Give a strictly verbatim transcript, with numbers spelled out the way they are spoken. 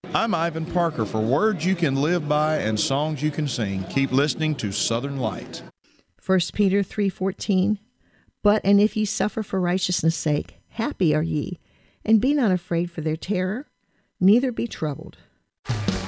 I'm Ivan Parker. For words you can live by and songs you can sing, keep listening to Southern Light. First Peter three fourteen. But and if ye suffer for righteousness' sake, happy are ye, and be not afraid for their terror, neither be troubled.